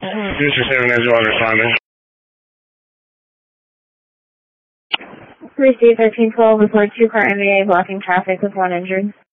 User 7 is well responding. Receive 1312, report 2-car MVA blocking traffic with 1 injured.